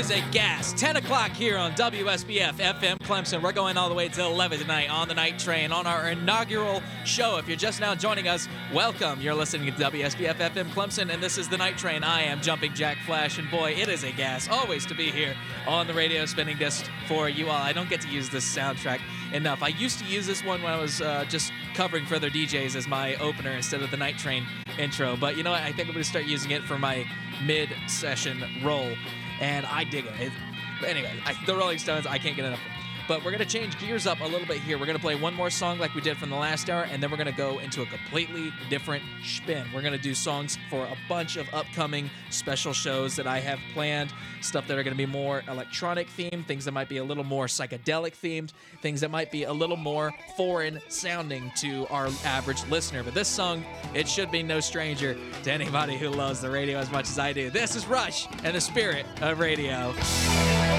is a gas. 10 o'clock here on WSBF FM Clemson. We're going all the way to 11 tonight on the night train on our inaugural show. If you're just now joining us, welcome. You're listening to WSBF FM Clemson, and this is the night train. I am Jumping Jack Flash, and boy, it is a gas always to be here on the radio spinning disc for you all. I don't get to use this soundtrack enough. I used to use this one when I was just covering for other DJs as my opener instead of the night train intro. But you know what? I think I'm going to start using it for my mid-session roll, and I dig it. But anyway, the Rolling Stones, I can't get enough of them. But we're going to change gears up a little bit here. We're going to play one more song like we did from the last hour, and then we're going to go into a completely different spin. We're going to do songs for a bunch of upcoming special shows that I have planned, stuff that are going to be more electronic themed, things that might be a little more psychedelic themed, things that might be a little more foreign sounding to our average listener. But this song, it should be no stranger to anybody who loves the radio as much as I do. This is Rush and the Spirit of Radio.